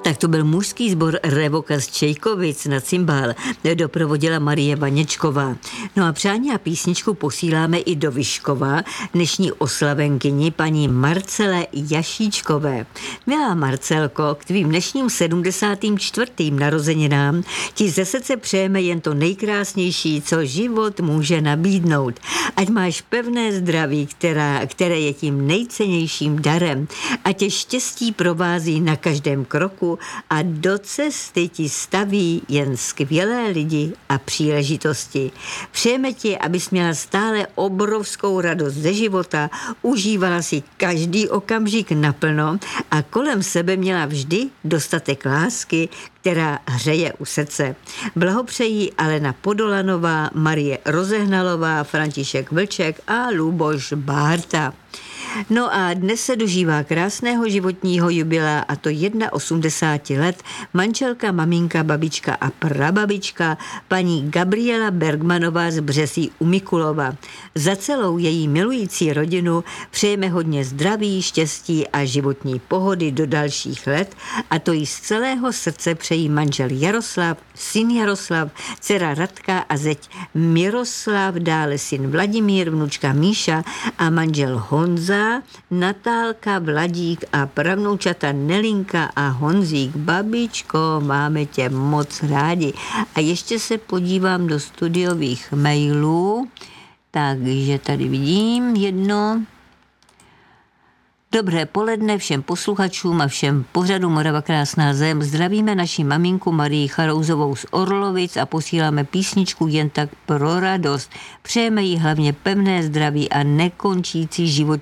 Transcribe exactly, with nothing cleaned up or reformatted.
Tak to byl mužský sbor Revoka z Čejkovic na cymbál. Doprovodila Marie Vaněčková. No a přání a písničku posíláme i do Vyškova, dnešní oslavenkyni paní Marcele Jašíčkové. Milá Marcelko, k tvým dnešním sedmdesátým čtvrtým narozeninám ti ze srdce přejeme jen to nejkrásnější, co život může nabídnout. Ať máš pevné zdraví, která, které je tím nejcennějším darem. A tě štěstí provází na každém kroku a do cesty ti staví jen skvělé lidi a příležitosti. Přejeme ti, abys měla stále obrovskou radost ze života, užívala si každý okamžik naplno a kolem sebe měla vždy dostatek lásky, která hřeje u srdce. Blahopřejí Alena Podolanová, Marie Rozehnalová, František Vlček a Luboš Bárta. No a dnes se dožívá krásného životního jubilea, a to osmdesát jedna let, manželka, maminka, babička a prababička paní Gabriela Bergmanová z Břesí u Mikulova. Za celou její milující rodinu přejeme hodně zdraví, štěstí a životní pohody do dalších let, a to jí z celého srdce přejí manžel Jaroslav, syn Jaroslav, dcera Radka a zeť Miroslav, dále syn Vladimír, vnučka Míša a manžel Honza, Natálka, Vladík a pravnoučata Nelinka a Honzík. Babičko, máme tě moc rádi. A ještě se podívám do studiových mailů, takže tady vidím jedno. Dobré poledne všem posluchačům a všem pořadu Morava krásná zem. Zdravíme naši maminku Marii Charouzovou z Orlovic a posíláme písničku Jen tak pro radost. Přejeme jí hlavně pevné zdraví a nekončící životní